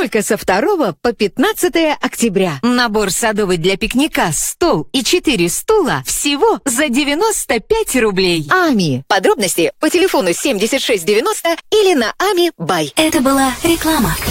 Только со 2 по 15 октября. Набор садовый для пикника, стол и 4 стула всего за 95 рублей. Ами. Подробности по телефону 7690 или на Ами Бай. Это была реклама.